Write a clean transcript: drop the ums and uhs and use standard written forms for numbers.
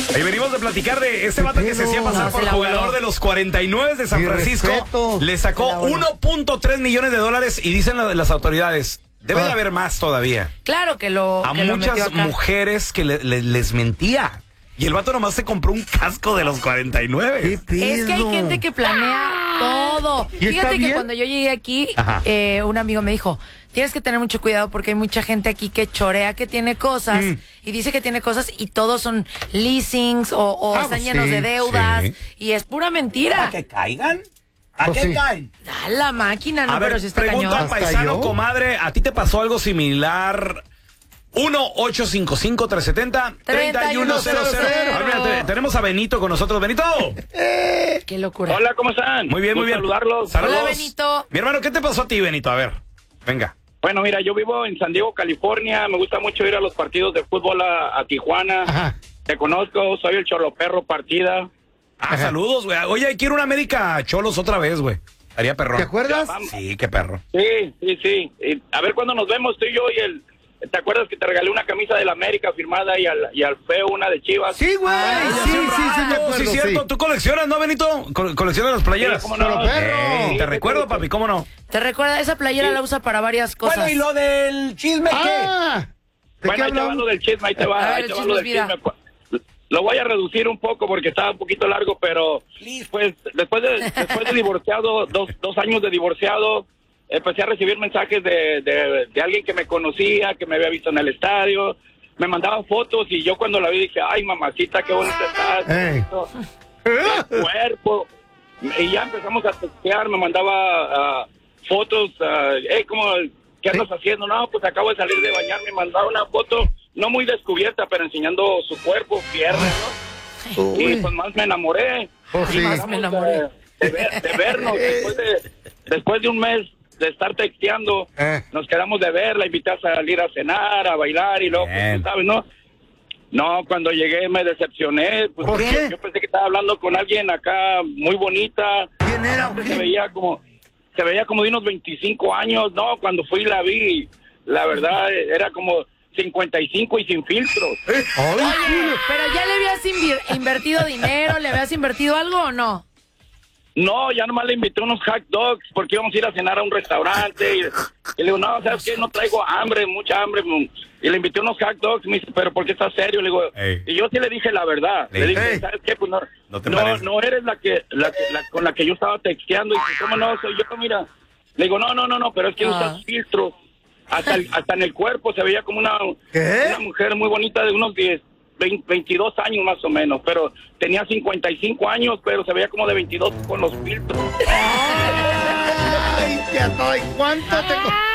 Ahí venimos de platicar de ese vato que se hacía pasar por jugador de los 49 de San Francisco. Le sacó 1.3 millones de dólares y dicen las autoridades, debe de haber más todavía. Claro que lo A que lo muchas metió acá. mujeres que les mentía. Y el vato nomás se compró un casco de los 49. Es que hay gente que planea todo. Fíjate que cuando yo llegué aquí, un amigo me dijo, tienes que tener mucho cuidado porque hay mucha gente aquí que chorea que tiene cosas y dice que tiene cosas y todos son leasings o están llenos de deudas y es pura mentira. ¿A que caigan? ¿A qué caen? A la máquina, no, A ver, pero si está pregunta cañón. paisano, comadre, ¿a ti te pasó algo similar? 1-855-370-3100. Tenemos a Benito con nosotros. ¡Benito! ¡Qué locura! Hola, ¿cómo están? Muy bien, muy bien. Saludarlos. Hola, Benito. Mi hermano, ¿qué te pasó a ti, Benito? A ver, venga. Bueno, mira, yo vivo en San Diego, California. Me gusta mucho ir a los partidos de fútbol a Tijuana. Ajá. Te conozco, soy el Choloperro Partida. Saludos, güey. Oye, quiero una América Cholos otra vez, güey. Haría perrón. ¿Te acuerdas? Sí, qué perro. Sí. Y a ver cuándo nos vemos tú y yo y el... ¿Te acuerdas que te regalé una camisa de la América firmada y al feo una de Chivas? Sí, güey. Sí, me acuerdo. Sí, cierto. ¿Tú coleccionas, no, Benito? ¿Coleccionas las playeras? Sí, ¿cómo no? Te recuerdo, papi, ¿cómo no? Te recuerda, esa playera la usa para varias cosas. Bueno, ¿y lo del chisme qué? Bueno, ahí te va lo del chisme, ahí te va lo del chisme. Lo voy a reducir un poco porque estaba un poquito largo, pero pues después de divorciado, dos años de divorciado, empecé a recibir mensajes de alguien que me conocía, que me había visto en el estadio, me mandaban fotos y yo cuando la vi dije, ay mamacita, qué bonita estás, qué cuerpo, y ya empezamos a textear, me mandaba fotos, ¿qué andas haciendo? No, pues acabo de salir de bañar, me mandaba una foto, no muy descubierta, pero enseñando su cuerpo, piernas, ¿no? Y pues más me enamoré. Más me enamoré. De vernos, después de un mes de estar texteando, nos quedamos de ver, la invité a salir a cenar, a bailar y luego, pues, ¿sabes, no? No, cuando llegué me decepcioné. Pues, ¿por qué? Yo pensé que estaba hablando con alguien acá muy bonita. ¿Quién era? Se veía como de unos 25 años, no, cuando fui y la vi, la verdad era como 55 y sin filtros. Oye, pero ya le habías invertido dinero, ¿le habías invertido algo o no? No, ya nomás le invité unos hot dogs porque íbamos a ir a cenar a un restaurante y le digo, no, ¿sabes qué? No traigo hambre, mucha hambre. Y le invité unos hot dogs, me dice, pero ¿por qué estás serio? Le digo, y yo sí le dije la verdad. Le dije, ¿sabes qué? Pues no eres la con la que yo estaba texteando. Y dice, ¿cómo no? Soy yo, mira. Le digo, no, pero es que usas filtros. Hasta en el cuerpo se veía como una mujer muy bonita de unos 22 años más o menos, pero tenía 55 años, pero se veía como de 22 con los filtros. Ay, ¿cuánto te